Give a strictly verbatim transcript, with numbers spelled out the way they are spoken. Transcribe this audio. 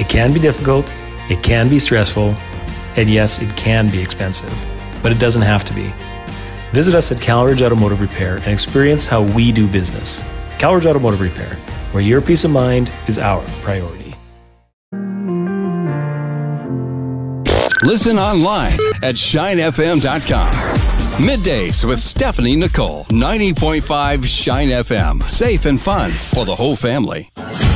It can be difficult, it can be stressful, and yes, it can be expensive, but it doesn't have to be. Visit us at Calridge Automotive Repair and experience how we do business. Calridge Automotive Repair, where your peace of mind is our priority. Listen online at shine f m dot com. Middays with Stephanie Nicole, ninety point five Shine F M. Safe and fun for the whole family.